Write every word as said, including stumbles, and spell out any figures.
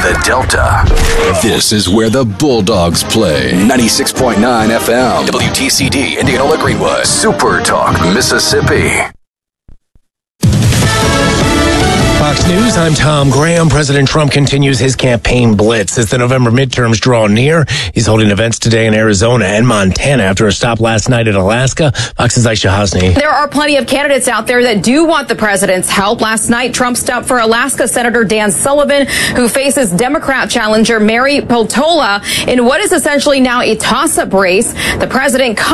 the Delta. This is where the Bulldogs play. ninety-six point nine F M. W T C D, Indianola Greenwood. Super Talk, Mississippi. Fox News, I'm Tom Graham. President Trump continues his campaign blitz as the November midterms draw near. He's holding events today in Arizona and Montana after a stop last night in Alaska. Fox's Aisha Hasni. There are plenty of candidates out there that do want the president's help. Last night, Trump stopped for Alaska Senator Dan Sullivan, who faces Democrat challenger Mary Peltola in what is essentially now a toss-up race. The president